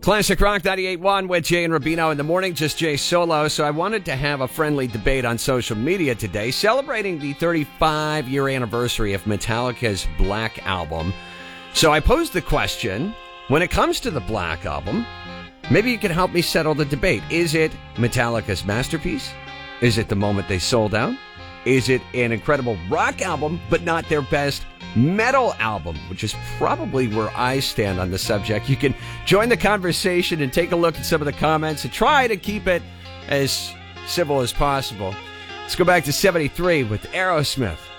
Classic Rock 98.1 with Jay and Rubino in the morning, just Jay solo. So I wanted to have a friendly debate on social media today, celebrating the 35-year anniversary of Metallica's Black Album. So I posed the question, when it comes to the Black Album, maybe you can help me settle the debate. Is it Metallica's masterpiece? Is it the moment they sold out? Is it an incredible rock album, but not their best metal album, which is probably where I stand on the subject? You can join the conversation and take a look at some of the comments and try to keep it as civil as possible. Let's go back to 73 with Aerosmith.